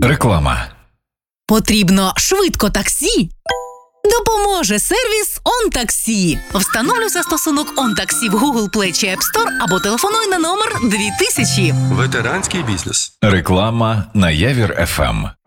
Реклама. Потрібно швидко таксі? Допоможе сервіс OnTaxi. Встановлюй застосунок OnTaxi в Google Play чи App Store або телефонуй на номер 2000. Ветеранський бізнес. Реклама на Явір ФМ.